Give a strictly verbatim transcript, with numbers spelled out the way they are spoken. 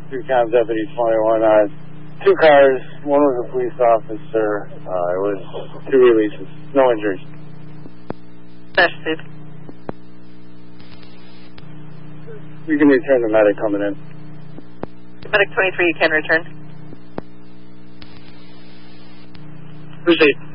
two cab deputy twenty-one. Uh, two cars. One was a police officer. Uh, it was two releases. No injuries. Steve. You can return the medic coming in. Medic twenty-three, you can return. Proceed.